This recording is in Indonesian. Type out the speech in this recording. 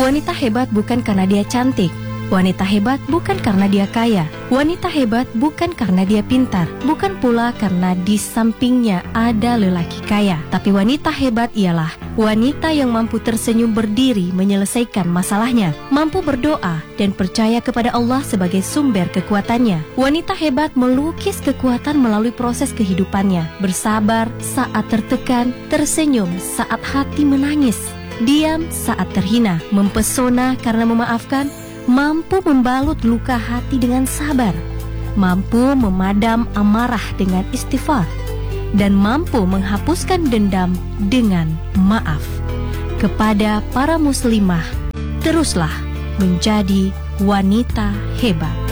Wanita hebat bukan karena dia cantik. Wanita hebat bukan karena dia kaya. Wanita hebat bukan karena dia pintar. Bukan pula karena di sampingnya ada lelaki kaya. Tapi wanita hebat ialah wanita yang mampu tersenyum berdiri menyelesaikan masalahnya, mampu berdoa dan percaya kepada Allah sebagai sumber kekuatannya. Wanita hebat melukis kekuatan melalui proses kehidupannya, bersabar saat tertekan, tersenyum saat hati menangis, diam saat terhina, mempesona karena memaafkan, mampu membalut luka hati dengan sabar, mampu memadam amarah dengan istighfar, dan mampu menghapuskan dendam dengan maaf. Kepada para muslimah, teruslah menjadi wanita hebat.